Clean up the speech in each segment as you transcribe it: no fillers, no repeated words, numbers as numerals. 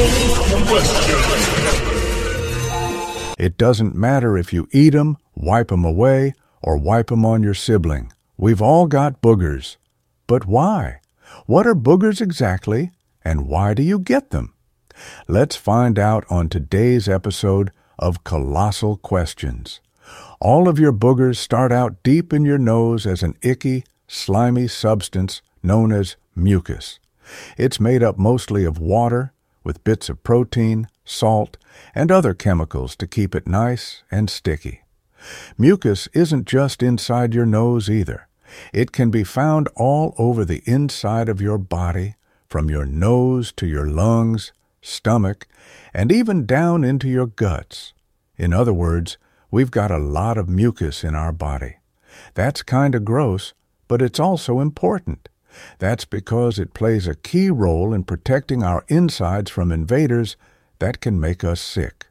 It doesn't matter if you eat 'em, wipe 'em away, or wipe 'em on your sibling. We've all got boogers. But why? What are boogers exactly, and why do you get them? Let's find out on today's episode of Colossal Questions. All of your boogers start out deep in your nose as an icky, slimy substance known as mucus. It's made up mostly of water, with bits of protein, salt, and other chemicals to keep it nice and sticky. Mucus isn't just inside your nose either. It can be found all over the inside of your body, from your nose to your lungs, stomach, and even down into your guts. In other words, we've got a lot of mucus in our body. That's kind of gross, but it's also important. That's because it plays a key role in protecting our insides from invaders that can make us sick.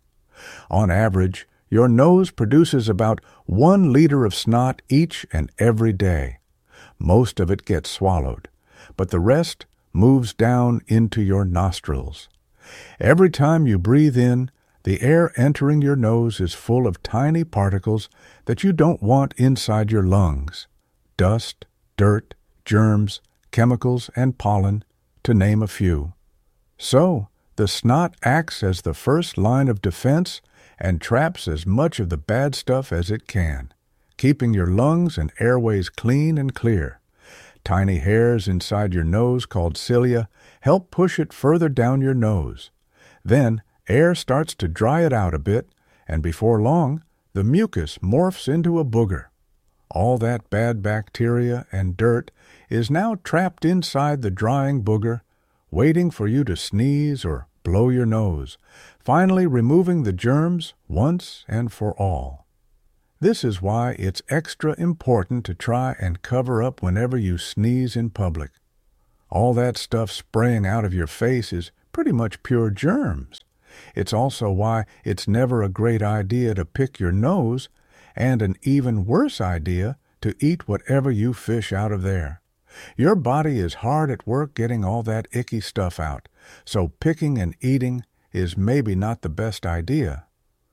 On average, your nose produces about 1 liter of snot each and every day. Most of it gets swallowed, but the rest moves down into your nostrils. Every time you breathe in, the air entering your nose is full of tiny particles that you don't want inside your lungs. Dust, dirt, germs, chemicals, and pollen, to name a few. So, the snot acts as the first line of defense and traps as much of the bad stuff as it can, keeping your lungs and airways clean and clear. Tiny hairs inside your nose called cilia help push it further down your nose. Then, air starts to dry it out a bit, and before long, the mucus morphs into a booger. All that bad bacteria and dirt is now trapped inside the drying booger, waiting for you to sneeze or blow your nose, finally removing the germs once and for all. This is why it's extra important to try and cover up whenever you sneeze in public. All that stuff spraying out of your face is pretty much pure germs. It's also why it's never a great idea to pick your nose, and an even worse idea to eat whatever you fish out of there. Your body is hard at work getting all that icky stuff out, so picking and eating is maybe not the best idea.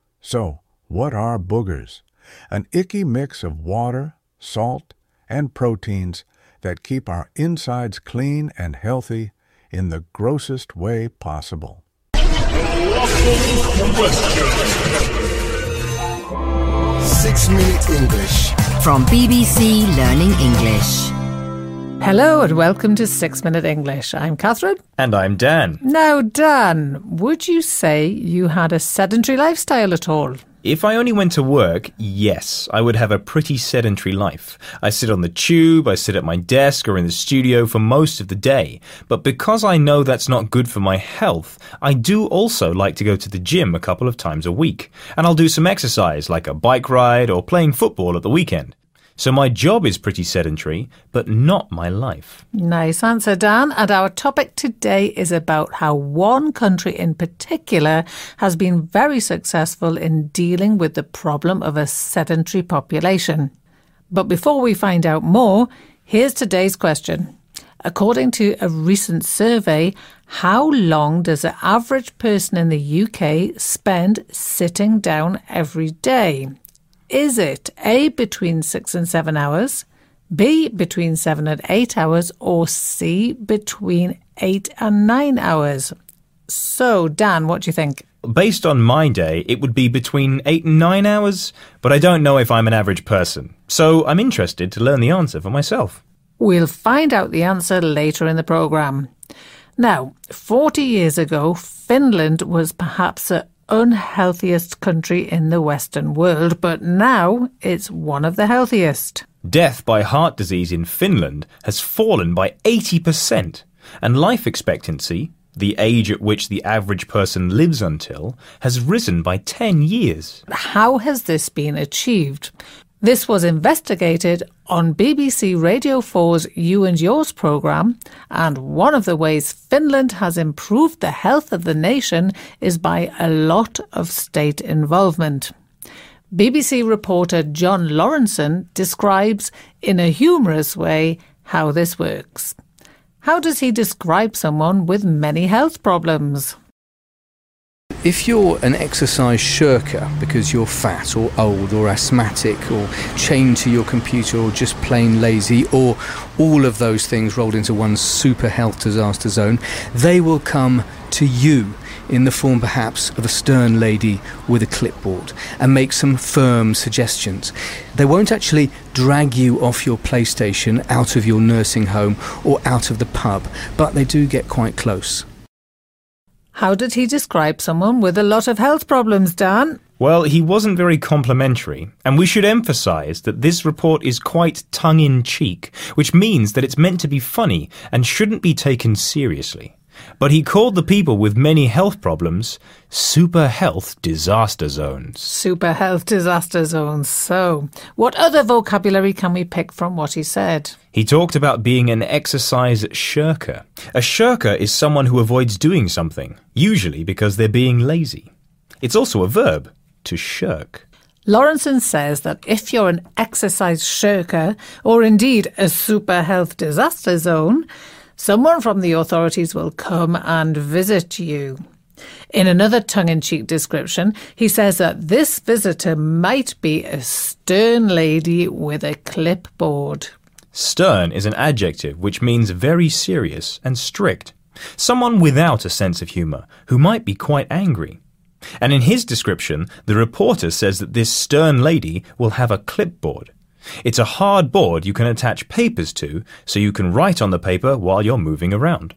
So, what are boogers? An icky mix of water, salt, and proteins that keep our insides clean and healthy in the grossest way possible. 6-Minute English from BBC Learning English. Hello and welcome to 6-Minute English. I'm Catherine. And I'm Dan. Now, Dan, would you say you had a sedentary lifestyle at all? If I only went to work, yes, I would have a pretty sedentary life. I sit on the tube, I sit at my desk or in the studio for most of the day. But because I know that's not good for my health, I do also like to go to the gym a couple of times a week. And I'll do some exercise like a bike ride or playing football at the weekend. So my job is pretty sedentary, but not my life. Nice answer, Dan. And our topic today is about how one country in particular has been very successful in dealing with the problem of a sedentary population. But before we find out more, here's today's question. According to a recent survey, how long does the average person in the UK spend sitting down every day? Is it A, between 6 and 7 hours, B, between 7 and 8 hours, or C, between 8 and 9 hours? So, Dan, what do you think? Based on my day, it would be between 8 and 9 hours, but I don't know if I'm an average person. So I'm interested to learn the answer for myself. We'll find out the answer later in the programme. Now, 40 years ago, Finland was perhaps the unhealthiest country in the Western world, but now it's one of the healthiest. Death by heart disease in Finland has fallen by 80%, and life expectancy, the age at which the average person lives until, has risen by 10 years. How has this been achieved? This was investigated on BBC Radio 4's You and Yours programme, and one of the ways Finland has improved the health of the nation is by a lot of state involvement. BBC reporter John Lawrenson describes in a humorous way how this works. How does he describe someone with many health problems? If you're an exercise shirker because you're fat or old or asthmatic or chained to your computer or just plain lazy or all of those things rolled into one super health disaster zone, they will come to you in the form perhaps of a stern lady with a clipboard and make some firm suggestions. They won't actually drag you off your PlayStation, out of your nursing home or out of the pub, but they do get quite close. How did he describe someone with a lot of health problems, Dan? Well, he wasn't very complimentary, and we should emphasise that this report is quite tongue-in-cheek, which means that it's meant to be funny and shouldn't be taken seriously. But he called the people with many health problems super health disaster zones. Super health disaster zones. So, what other vocabulary can we pick from what he said? He talked about being an exercise shirker. A shirker is someone who avoids doing something, usually because they're being lazy. It's also a verb, to shirk. Lawrenson says that if you're an exercise shirker, or indeed a super health disaster zone, someone from the authorities will come and visit you. In another tongue-in-cheek description, he says that this visitor might be a stern lady with a clipboard. Stern is an adjective which means very serious and strict. Someone without a sense of humour, who might be quite angry. And in his description, the reporter says that this stern lady will have a clipboard. It's a hard board you can attach papers to so you can write on the paper while you're moving around.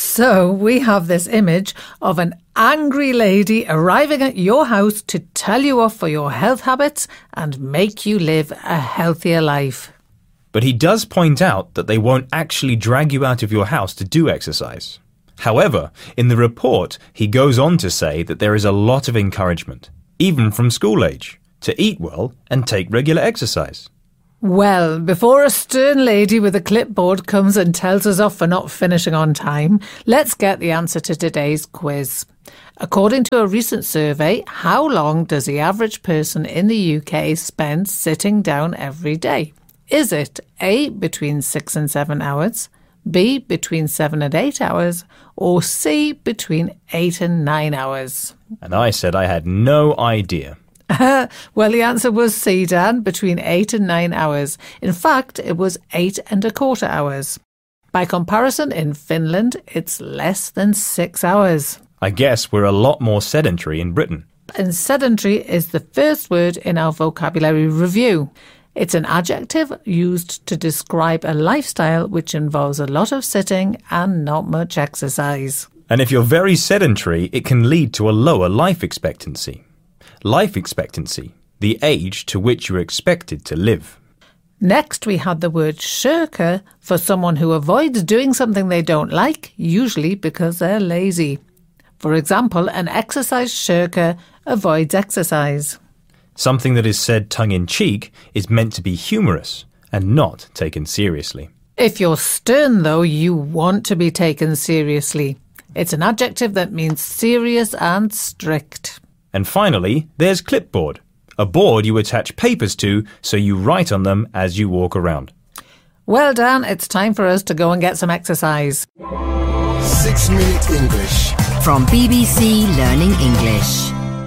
So we have this image of an angry lady arriving at your house to tell you off for your health habits and make you live a healthier life. But he does point out that they won't actually drag you out of your house to do exercise. However, in the report, he goes on to say that there is a lot of encouragement, even from school age, to eat well and take regular exercise. Well, before a stern lady with a clipboard comes and tells us off for not finishing on time, let's get the answer to today's quiz. According to a recent survey, how long does the average person in the UK spend sitting down every day? Is it A, between 6 and 7 hours, B, between 7 and 8 hours, or C, between 8 and 9 hours? And I said I had no idea. Well, the answer was C, Dan, between 8 and 9 hours. In fact, it was 8.25 hours. By comparison, in Finland, it's less than 6 hours. I guess we're a lot more sedentary in Britain. And sedentary is the first word in our vocabulary review. It's an adjective used to describe a lifestyle which involves a lot of sitting and not much exercise. And if you're very sedentary, it can lead to a lower life expectancy. Life expectancy, the age to which you're expected to live. Next, we had the word shirker for someone who avoids doing something they don't like, usually because they're lazy. For example, an exercise shirker avoids exercise. Something that is said tongue-in-cheek is meant to be humorous and not taken seriously. If you're stern, though, you want to be taken seriously. It's an adjective that means serious and strict. And finally, there's clipboard, a board you attach papers to so you write on them as you walk around. Well, Dan, it's time for us to go and get some exercise. 6 Minute English. From BBC Learning English.